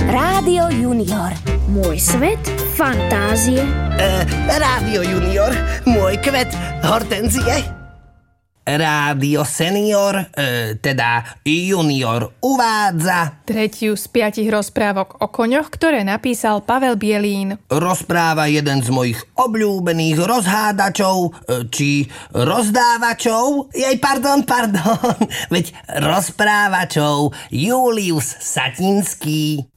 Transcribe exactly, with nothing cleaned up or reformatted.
Rádio Junior. Môj svet fantázie. E, Rádio Junior. Môj kvet hortenzie. Rádio Senior, e, teda Junior, uvádza tretiu z piatich rozprávok o koňoch, ktoré napísal Pavel Bielín. Rozpráva jeden z mojich obľúbených rozhádačov, e, či rozdávačov, jej pardon, pardon, veď rozprávačov, Julius Satinský.